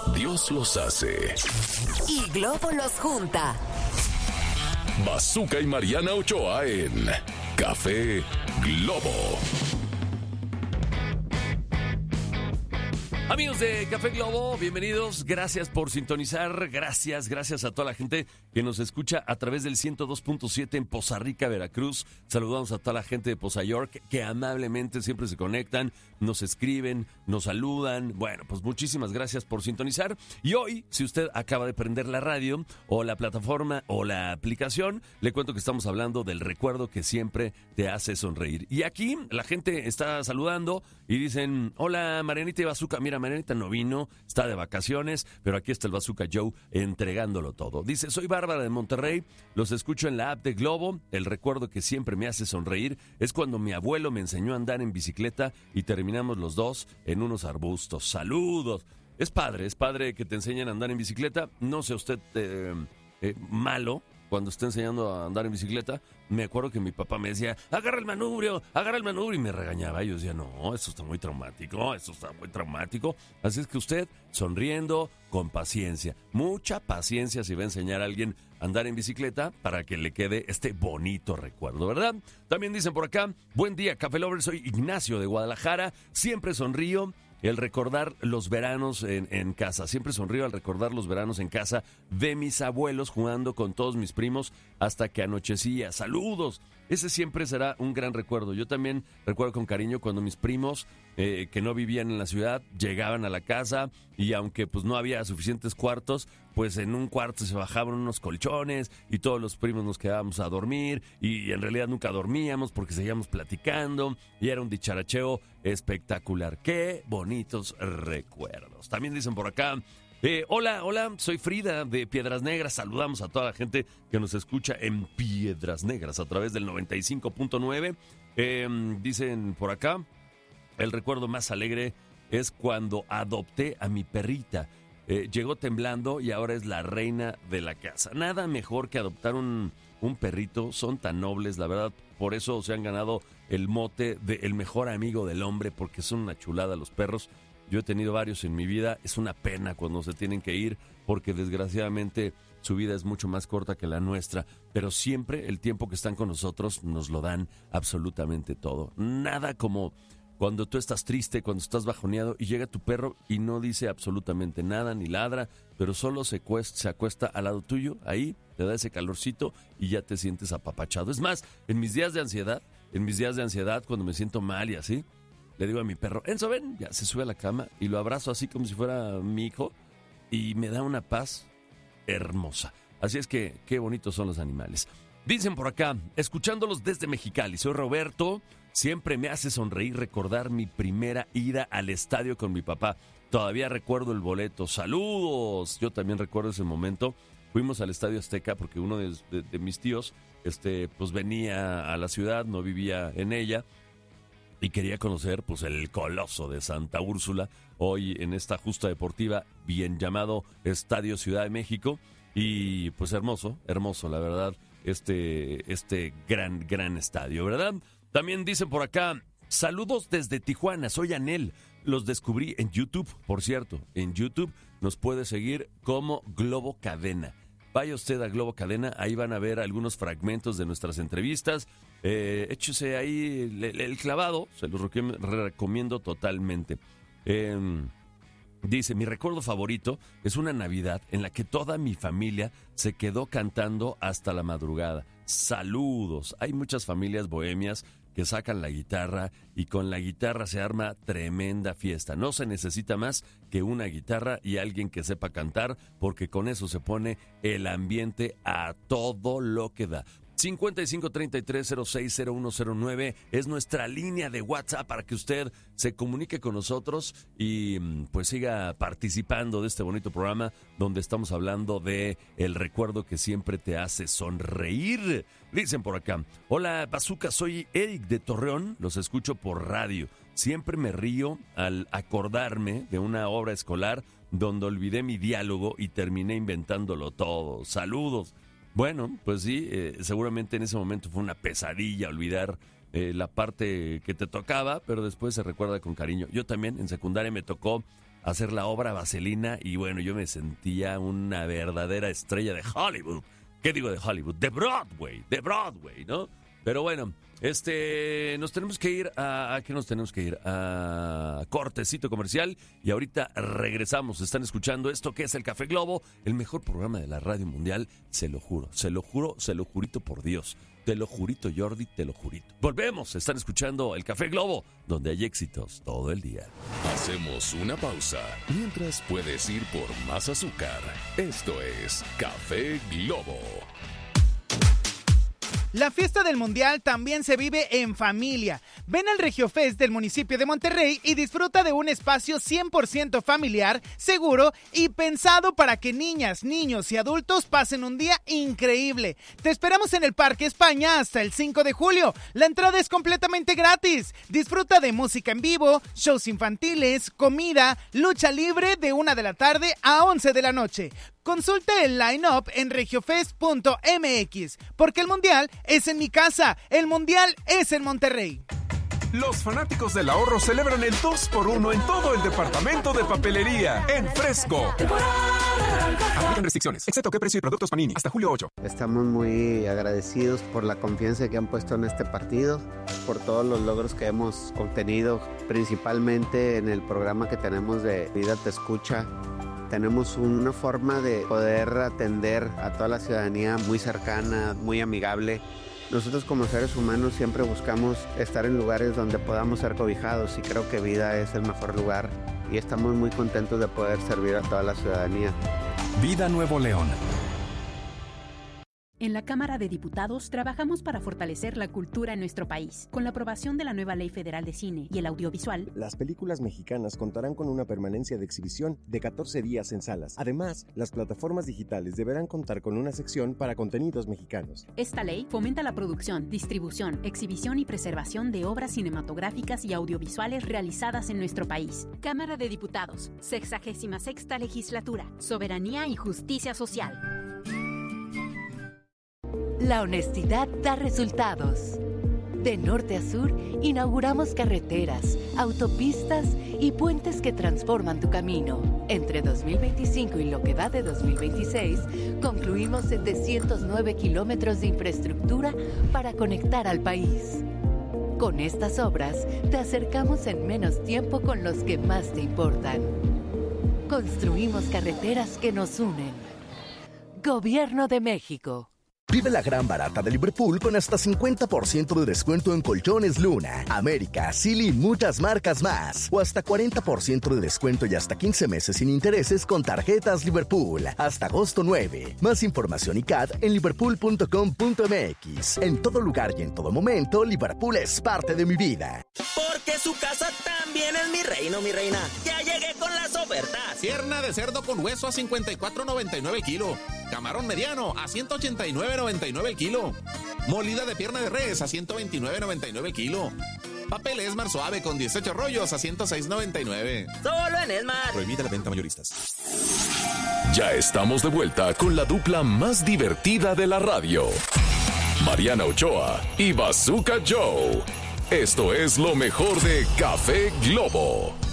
Dios los hace. Y Globo los junta. Bazooka y Mariana Ochoa en Café Globo. Amigos de Café Globo, bienvenidos, gracias por sintonizar, gracias a toda la gente que nos escucha a través del 102.7 en Poza Rica, Veracruz. Saludamos a toda la gente de Poza York que amablemente siempre se conectan, nos escriben, nos saludan. Bueno, pues muchísimas gracias por sintonizar. Y hoy, si usted acaba de prender la radio o la plataforma o la aplicación, le cuento que estamos hablando del recuerdo que siempre te hace sonreír. Y aquí la gente está saludando y dicen, hola Marianita y Bazooka. Mira, Marianita no vino, está de vacaciones, pero aquí está el Bazooka Joe entregándolo todo. Dice, soy Bárbara de Monterrey, los escucho en la app de Globo. El recuerdo que siempre me hace sonreír es cuando mi abuelo me enseñó a andar en bicicleta y terminamos los dos en unos arbustos. ¡Saludos! Es padre que te enseñen a andar en bicicleta. No sea usted malo cuando esté enseñando a andar en bicicleta. Me acuerdo que mi papá me decía, agarra el manubrio, y me regañaba. Y yo decía, no, esto está muy traumático. Así es que usted, sonriendo, con paciencia, mucha paciencia si va a enseñar a alguien a andar en bicicleta para que le quede este bonito recuerdo, ¿verdad? También dicen por acá, buen día, Café Lover, soy Ignacio de Guadalajara, siempre sonrío. El recordar los veranos en casa. Siempre sonrío al recordar los veranos en casa de mis abuelos jugando con todos mis primos hasta que anochecía. ¡Saludos! Ese siempre será un gran recuerdo. Yo también recuerdo con cariño cuando mis primos que no vivían en la ciudad llegaban a la casa y aunque pues no había suficientes cuartos, pues en un cuarto se bajaban unos colchones y todos los primos nos quedábamos a dormir y en realidad nunca dormíamos porque seguíamos platicando y era un dicharacheo espectacular. ¡Qué bonitos recuerdos! También dicen por acá, hola, soy Frida de Piedras Negras. Saludamos a toda la gente que nos escucha en Piedras Negras a través del 95.9. Dicen por acá, el recuerdo más alegre es cuando adopté a mi perrita. Llegó temblando y ahora es la reina de la casa. Nada mejor que adoptar un perrito, son tan nobles, la verdad, por eso se han ganado el mote de el mejor amigo del hombre, porque son una chulada los perros. Yo he tenido varios en mi vida, es una pena cuando se tienen que ir, porque desgraciadamente su vida es mucho más corta que la nuestra, pero siempre el tiempo que están con nosotros nos lo dan absolutamente todo. Nada como cuando tú estás triste, cuando estás bajoneado y llega tu perro y no dice absolutamente nada, ni ladra, pero solo se acuesta al lado tuyo, ahí te da ese calorcito y ya te sientes apapachado. Es más, en mis días de ansiedad, cuando me siento mal y así, le digo a mi perro, Enzo, ven, ya se sube a la cama y lo abrazo así como si fuera mi hijo y me da una paz hermosa. Así es que qué bonitos son los animales. Dicen por acá, escuchándolos desde Mexicali, soy Roberto. Siempre me hace sonreír recordar mi primera ida al estadio con mi papá. Todavía recuerdo el boleto. ¡Saludos! Yo también recuerdo ese momento. Fuimos al Estadio Azteca porque uno de mis tíos pues venía a la ciudad, no vivía en ella y quería conocer pues el coloso de Santa Úrsula, hoy en esta justa deportiva bien llamado Estadio Ciudad de México. Y pues hermoso, la verdad, este gran estadio, ¿verdad? También dicen por acá, saludos desde Tijuana, soy Anel, los descubrí en YouTube, por cierto, en YouTube nos puede seguir como Globo Cadena. Vaya usted a Globo Cadena, ahí van a ver algunos fragmentos de nuestras entrevistas, échese ahí el clavado, se los recomiendo totalmente. Dice, mi recuerdo favorito es una Navidad en la que toda mi familia se quedó cantando hasta la madrugada. Saludos, hay muchas familias bohemias que sacan la guitarra y con la guitarra se arma tremenda fiesta. No se necesita más que una guitarra y alguien que sepa cantar, porque con eso se pone el ambiente a todo lo que da. 5533060109 es nuestra línea de WhatsApp para que usted se comunique con nosotros y pues siga participando de este bonito programa donde estamos hablando de el recuerdo que siempre te hace sonreír. Dicen por acá, hola Bazooka, soy Eric de Torreón, los escucho por radio. Siempre me río al acordarme de una obra escolar donde olvidé mi diálogo y terminé inventándolo todo. Saludos. Bueno, pues sí, seguramente en ese momento fue una pesadilla olvidar la parte que te tocaba, pero después se recuerda con cariño. Yo también en secundaria me tocó hacer la obra Vaselina y bueno, yo me sentía una verdadera estrella de Hollywood. ¿Qué digo de Hollywood? De Broadway, ¿no? Pero bueno, nos tenemos que ir ¿a qué nos tenemos que ir? A cortecito comercial y ahorita regresamos. Están escuchando esto que es el Café Globo, el mejor programa de la radio mundial, se lo juro, se lo jurito por Dios. Te lo jurito, Jordi, te lo jurito. Volvemos, están escuchando el Café Globo, donde hay éxitos todo el día. Hacemos una pausa. Mientras puedes ir por más azúcar. Esto es Café Globo. La fiesta del Mundial también se vive en familia. Ven al Regiofest del municipio de Monterrey y disfruta de un espacio 100% familiar, seguro y pensado para que niñas, niños y adultos pasen un día increíble. Te esperamos en el Parque España hasta el 5 de julio. La entrada es completamente gratis. Disfruta de música en vivo, shows infantiles, comida, lucha libre de 1 de la tarde a 11 de la noche. Consulta el line-up en regiofest.mx, porque el Mundial es en mi casa, el Mundial es en Monterrey. Los fanáticos del ahorro celebran el 2x1 en todo el departamento de papelería, en Fresco. Aplican restricciones, excepto qué precio y productos Panini, hasta julio 8. Estamos muy agradecidos por la confianza que han puesto en este partido, por todos los logros que hemos obtenido, principalmente en el programa que tenemos de Vida Te Escucha. Tenemos una forma de poder atender a toda la ciudadanía muy cercana, muy amigable. Nosotros como seres humanos siempre buscamos estar en lugares donde podamos ser cobijados y creo que Vida es el mejor lugar y estamos muy contentos de poder servir a toda la ciudadanía. Vida Nuevo León. En la Cámara de Diputados trabajamos para fortalecer la cultura en nuestro país. Con la aprobación de la nueva Ley Federal de Cine y el Audiovisual, las películas mexicanas contarán con una permanencia de exhibición de 14 días en salas. Además, las plataformas digitales deberán contar con una sección para contenidos mexicanos. Esta ley fomenta la producción, distribución, exhibición y preservación de obras cinematográficas y audiovisuales realizadas en nuestro país. Cámara de Diputados, 66ª Legislatura, Soberanía y Justicia Social. La honestidad da resultados. De norte a sur, inauguramos carreteras, autopistas y puentes que transforman tu camino. Entre 2025 y lo que va de 2026, concluimos 709 kilómetros de infraestructura para conectar al país. Con estas obras, te acercamos en menos tiempo con los que más te importan. Construimos carreteras que nos unen. Gobierno de México. Vive la gran barata de Liverpool con hasta 50% de descuento en colchones Luna, América, Silly y muchas marcas más. O hasta 40% de descuento y hasta 15 meses sin intereses con tarjetas Liverpool. Hasta agosto 9. Más información y CAT en liverpool.com.mx. En todo lugar y en todo momento, Liverpool es parte de mi vida. Porque su casa también es mi reino, mi reina. Ya llegué con las ofertas. Pierna de cerdo con hueso a $54.99 el kilo. Camarón mediano a $189.99 el kilo. Molida de pierna de res a $129.99 el kilo. Papel Esmar suave con 18 rollos a $106.99. Solo en Esmar. Prohibida la venta mayoristas. Ya estamos de vuelta con la dupla más divertida de la radio. Mariana Ochoa y Bazooka Joe. Esto es lo mejor de Café Globo.